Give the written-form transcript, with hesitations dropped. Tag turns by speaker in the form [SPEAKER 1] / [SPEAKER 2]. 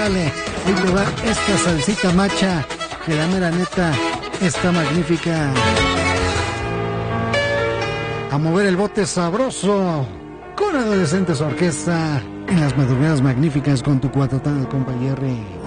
[SPEAKER 1] Órale, ahí te va esta salsita macha, que la mera neta está magnífica. A mover el bote sabroso con Adolescentes Orquesta en las madrugadas magníficas con tu cuatotán, compa Jerry.